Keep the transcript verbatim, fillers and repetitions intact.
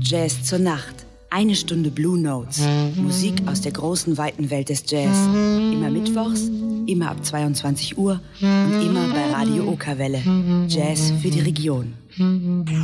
Jazz zur Nacht. Eine Stunde Blue Notes. Musik aus der großen, weiten Welt des Jazz. Immer mittwochs, immer ab zweiundzwanzig Uhr und immer bei Radio Okerwelle. Jazz für die Region.